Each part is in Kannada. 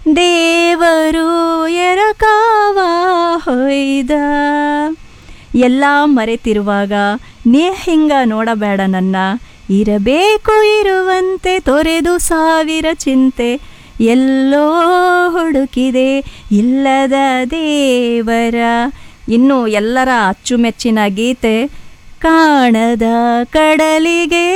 ದೇವರು ಎರಕಾವ ಹೊಯ್ದ. ಎಲ್ಲ ಮರೆತಿರುವಾಗ ನೀ ಹಿಂಗ ನೋಡಬೇಡ ನನ್ನ, ಇರಬೇಕು ಇರುವಂತೆ ತೊರೆದು ಸಾವಿರ ಚಿಂತೆ, ಎಲ್ಲೋ ಹುಡುಕಿದೆ ಇಲ್ಲದ ದೇವರ. ಇನ್ನು ಎಲ್ಲರ ಅಚ್ಚುಮೆಚ್ಚಿನ ಗೀತೆ ಕಾಣದ ಕಡಲಿಗೆ,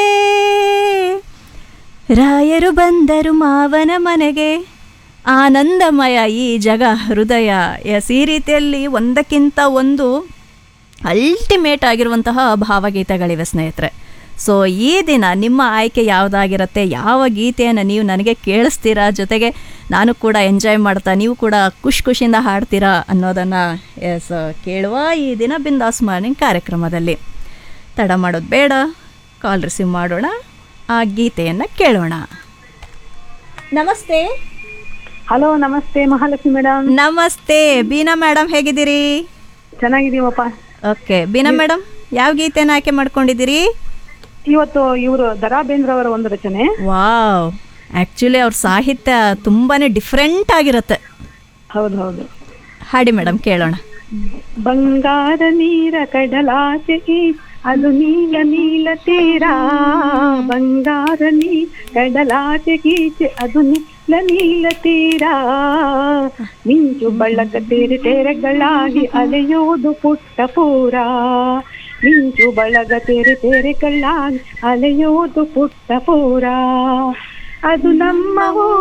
ರಾಯರು ಬಂದರು ಮಾವನ ಮನೆಗೆ. ಆನಂದಮಯ ಈ ಜಗ ಹೃದಯ. ಎಸ್, ಈ ರೀತಿಯಲ್ಲಿ ಒಂದಕ್ಕಿಂತ ಒಂದು ಅಲ್ಟಿಮೇಟ್ ಆಗಿರುವಂತಹ ಭಾವಗೀತೆಗಳಿವೆ ಸ್ನೇಹಿತರೆ. ಸೊ ಈ ದಿನ ನಿಮ್ಮ ಆಯ್ಕೆ ಯಾವುದಾಗಿರುತ್ತೆ, ಯಾವ ಗೀತೆಯನ್ನು ನೀವು ನನಗೆ ಕೇಳಿಸ್ತೀರಾ, ಜೊತೆಗೆ ನಾನು ಕೂಡ ಎಂಜಾಯ್ ಮಾಡ್ತಾ ನೀವು ಕೂಡ ಖುಷಿಯಿಂದ ಹಾಡ್ತೀರಾ ಅನ್ನೋದನ್ನು ಎಸ್ ಕೇಳುವ ಈ ದಿನ ಬಿಂದಾಸ್ ಮಾರ್ನಿಂಗ್ ಕಾರ್ಯಕ್ರಮದಲ್ಲಿ. ತಡ ಮಾಡೋದು ಬೇಡ, ಕಾಲ್ ರಿಸೀವ್ ಮಾಡೋಣ, ಆ ಗೀತೆಯನ್ನು ಕೇಳೋಣ. ನಮಸ್ತೆ. ಹಲೋ, ನಮಸ್ತೆ ಮಹಾಲಕ್ಷ್ಮಿ ಮೇಡಮ್. ನಮಸ್ತೆ ಬೀನಾ ಮೇಡಮ್, ಹೇಗಿದ್ದೀರಿ? ಚೆನ್ನಾಗಿದೀವಪ್ಪ. ಓಕೆ ಬೀನಾ ಮೇಡಮ್, ಯಾವ ಗೀತೆನ ಆಯ್ಕೆ ಮಾಡ್ಕೊಂಡಿದ್ದೀರಿ? ಇವತ್ತು ಇವರು ದರಾ ಬೇಂದ್ರ ಅವರ ಒಂದು ರಚನೆ. ವಾವ್, ಆ್ಯಕ್ಚುಲಿ ಅವ್ರ ಸಾಹಿತ್ಯ ತುಂಬಾನೇ ಡಿಫ್ರೆಂಟ್ ಆಗಿರುತ್ತೆ. ಹೌದು ಹೌದು. ಹಾಡಿ ಮೇಡಮ್, ಕೇಳೋಣ. ಬಂಗಾರ ನೀರ ಕಡಲಾಚೆ ಅದು ನೀಲ ನೀಲ ತೀರ, ಬಂಗಾರ ನೀ ಕಡಲಾಚೆ ಗೀಚೆ ಅದು ನೀಲ ನೀಲ ತೀರ, ಮಿಂಚು ಬಳ್ಳಕ ತೇರೆ ತೇರೆಗಳಾಗಿ ಅಲೆಯೋದು ಪುಟ್ಟ ಪೂರ, ಮಿಂಚು ಬಳಗ ತೇರೆ ತೇರೆಗಳಾಗಿ ಅಲೆಯೋದು ಪುಟ್ಟ ಪೂರ, ಅದು ನಮ್ಮ